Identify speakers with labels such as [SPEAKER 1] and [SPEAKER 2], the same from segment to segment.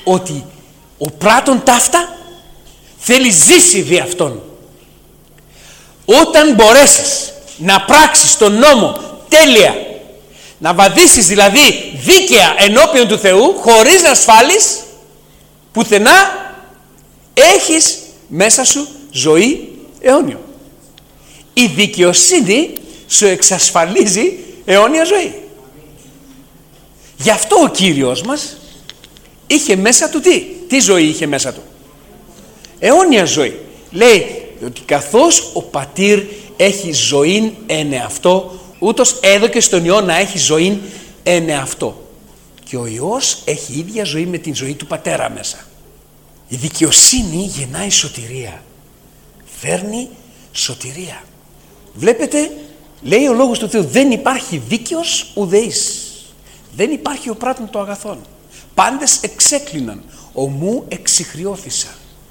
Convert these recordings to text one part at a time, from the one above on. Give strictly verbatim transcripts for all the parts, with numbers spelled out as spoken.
[SPEAKER 1] ότι ο πράτων ταύτα θέλει ζήσει δι' αυτόν. Όταν μπορέσεις να πράξεις τον νόμο τέλεια, να βαδίσεις δηλαδή δίκαια ενώπιον του Θεού, χωρίς να ασφάλεις πουθενά, έχεις μέσα σου ζωή αιώνιο. Η δικαιοσύνη σου εξασφαλίζει αιώνια ζωή. Γι' αυτό ο Κύριος μας είχε μέσα του τι, τι ζωή είχε μέσα του? Αιώνια ζωή. Λέει ότι καθώς ο πατήρ έχει ζωήν εν εαυτό, ούτως έδωκε στον Υιό να έχει ζωήν εν εαυτό. Και ο Υιός έχει ίδια ζωή με την ζωή του πατέρα μέσα. Η δικαιοσύνη γεννάει σωτηρία. Φέρνει σωτηρία. Βλέπετε, λέει ο Λόγος του Θεού, δεν υπάρχει δίκαιος ουδεής. Δεν υπάρχει ο πράτων των αγαθών. Πάντες εξέκλειναν, ομού εξιχριώθησαν.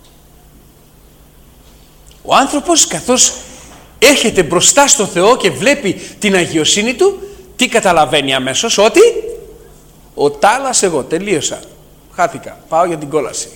[SPEAKER 1] Ο άνθρωπος καθώς έρχεται μπροστά στο Θεό και βλέπει την αγιοσύνη του, τι καταλαβαίνει αμέσως? Ότι ο τάλας εγώ, τελείωσα, χάθηκα, πάω για την κόλαση.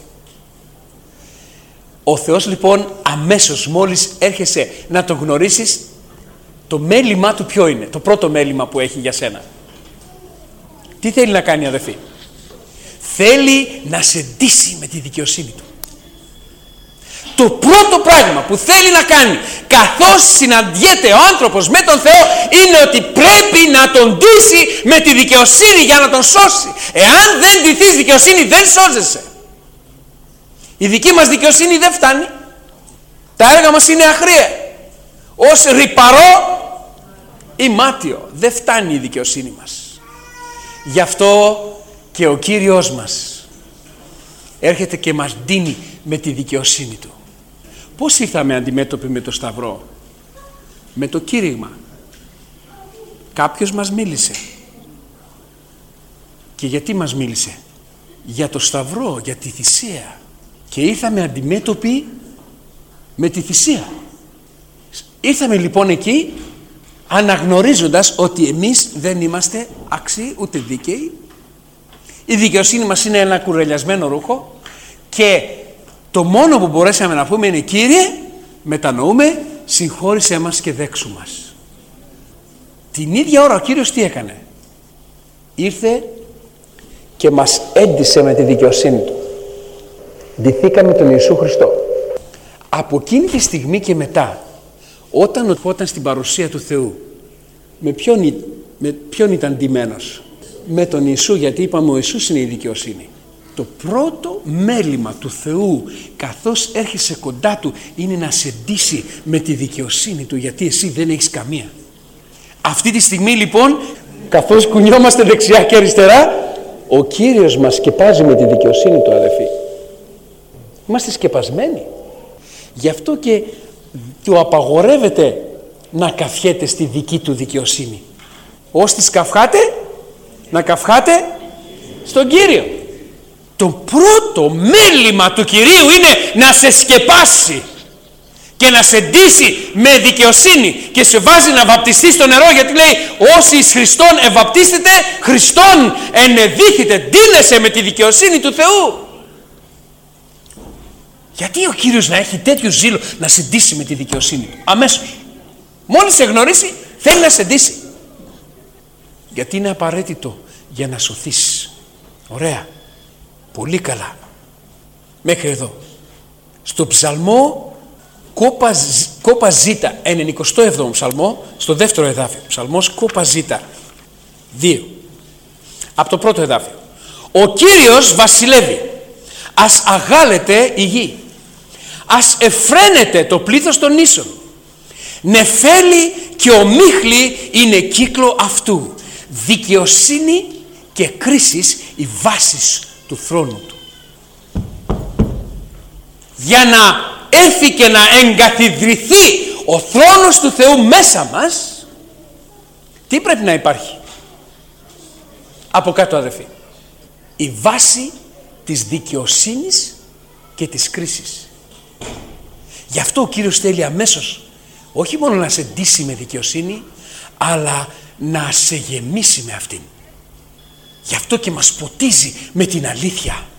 [SPEAKER 1] Ο Θεός λοιπόν αμέσως μόλις έρχεσαι να το γνωρίσεις, το μέλημά του ποιο είναι? Το πρώτο μέλημα που έχει για σένα. Τι θέλει να κάνει, αδελφοί? Θέλει να σε ντύσει με τη δικαιοσύνη του. Το πρώτο πράγμα που θέλει να κάνει καθώς συναντιέται ο άνθρωπος με τον Θεό είναι ότι πρέπει να τον ντύσει με τη δικαιοσύνη για να τον σώσει. Εάν δεν ντυθείς δικαιοσύνη δεν σώζεσαι. Η δική μας δικαιοσύνη δεν φτάνει. Τα έργα μας είναι αχρία. Ως ρυπαρό ή μάτιο. Δεν φτάνει η δικαιοσύνη μας. Γι' αυτό και ο Κύριος μας έρχεται και μας ντύνει με τη δικαιοσύνη του. Πώς ήρθαμε αντιμέτωποι με το Σταυρό? Με το κήρυγμα. Κάποιος μας μίλησε. Και γιατί μας μίλησε? Για το Σταυρό, για τη θυσία. Και ήρθαμε αντιμέτωποι με τη θυσία. Ήρθαμε λοιπόν εκεί αναγνωρίζοντας ότι εμείς δεν είμαστε άξιοι ούτε δίκαιοι. Η δικαιοσύνη μας είναι ένα κουρελιασμένο ρούχο και το μόνο που μπορέσαμε να πούμε είναι Κύριε, μετανοούμε, συγχώρησέ μας και δέξου μας. Την ίδια ώρα ο Κύριος τι έκανε? Ήρθε και μας έντυσε με τη δικαιοσύνη του. Ντυθήκαμε τον Ιησού Χριστό. Από εκείνη τη στιγμή και μετά, όταν, όταν στην παρουσία του Θεού, με ποιον, με ποιον ήταν ντυμένος? Με τον Ιησού, γιατί είπαμε ο Ιησούς είναι η δικαιοσύνη. Το πρώτο μέλημα του Θεού καθώς έρχεσαι κοντά του είναι να σε ντύσει με τη δικαιοσύνη του, γιατί εσύ δεν έχεις καμία. Αυτή τη στιγμή λοιπόν, καθώς κουνιόμαστε δεξιά και αριστερά, ο Κύριος μας σκεπάζει με τη δικαιοσύνη του, αδελφοί. Είμαστε σκεπασμένοι. Γι' αυτό και του απαγορεύεται να καυχέται στη δική του δικαιοσύνη. Όσοι καυχάτε, να καυχάτε στον Κύριο. Το πρώτο μέλημα του Κυρίου είναι να σε σκεπάσει και να σε ντύσει με δικαιοσύνη και σε βάζει να βαπτιστείς στο νερό, γιατί λέει όσοι εις Χριστόν ευαπτίστητε, Χριστόν ενεδίθητε. Ντύνεσαι με τη δικαιοσύνη του Θεού. Γιατί ο Κύριος να έχει τέτοιο ζήλο να σε ντύσει με τη δικαιοσύνη του? Αμέσως, μόλις σε γνωρίσει, θέλει να σε ντύσει. Γιατί είναι απαραίτητο για να σωθείς. Ωραία. Πολύ καλά. Μέχρι εδώ. Στο ψαλμό κόπα, κόπα ζήτα, ενενηκοστό έβδομο ψαλμό, στο δεύτερο εδάφιο. Ψαλμός κόπα ζήτα. Δύο. Από το πρώτο εδάφιο. Ο Κύριος βασιλεύει. Ας αγάλεται η γη. Ας εφραίνεται το πλήθος των ίσων. Νεφέλη και ομίχλη είναι κύκλο αυτού. Δικαιοσύνη και κρίσης οι βάσεις του θρόνου του. Για να έρθει και να εγκαθιδρυθεί ο θρόνος του Θεού μέσα μας, τι πρέπει να υπάρχει? Από κάτω, αδελφοί, η βάση της δικαιοσύνης και της κρίσης. Γι' αυτό ο Κύριος θέλει αμέσως όχι μόνο να σε ντύσει με δικαιοσύνη, αλλά να σε γεμίσει με αυτήν. Γι' αυτό και μας ποτίζει με την αλήθεια.